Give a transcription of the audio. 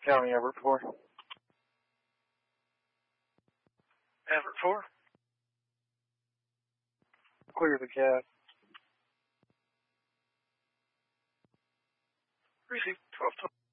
County Everett 4. Everett 4. Clear the cab. Receive 1220.